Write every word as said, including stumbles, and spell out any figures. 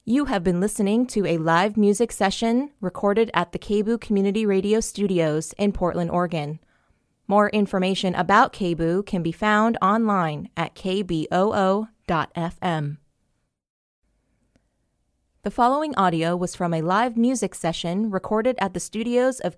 You have been listening to a live music session recorded at the K B O O Community Radio Studios in Portland, Oregon. More information about K B O O can be found online at k b o o dot f m. The following audio was from a live music session recorded at the studios of